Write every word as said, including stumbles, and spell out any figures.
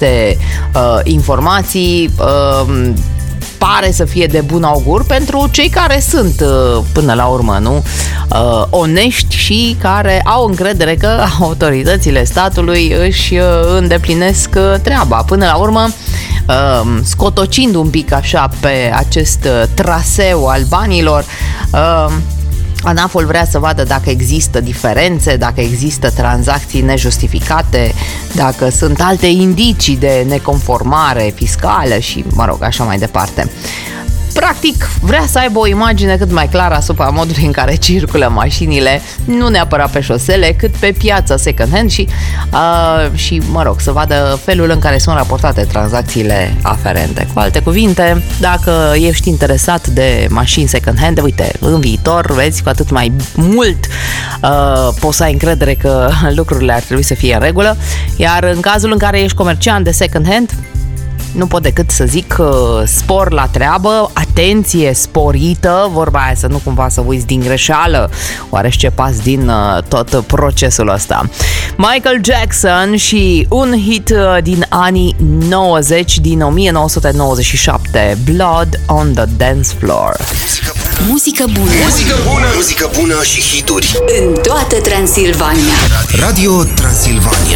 aceste uh, informații uh, pare să fie de bun augur pentru cei care sunt, uh, până la urmă, nu, uh, onești și care au încredere că autoritățile statului își uh, îndeplinesc uh, treaba. Până la urmă, uh, scotocind un pic așa pe acest uh, traseu al banilor, uh, ANAF-ul vrea să vadă dacă există diferențe, dacă există tranzacții nejustificate, dacă sunt alte indicii de neconformare fiscală și, mă rog, așa mai departe. Practic, vrea să aibă o imagine cât mai clară asupra modului în care circulă mașinile, nu neapărat pe șosele, cât pe piața second-hand și, uh, și, mă rog, să vadă felul în care sunt raportate tranzacțiile aferente. Cu alte cuvinte, dacă ești interesat de mașini second-hand, uite, în viitor, vezi, cu atât mai mult uh, poți să ai încredere că lucrurile ar trebui să fie în regulă, iar în cazul în care ești comerciant de second-hand, nu pot decât să zic uh, spor la treabă, atenție sporită, vorba aia să nu cumva să uiți din greșeală oarește pas din uh, tot procesul ăsta. Michael Jackson și un hit uh, din anii nouăzeci, din nouăsprezece nouăzeci și șapte, Blood on the Dance Floor. Muzică bună. Muzică bună. Muzică bună și hituri În toată Transilvania. Radio Transilvania.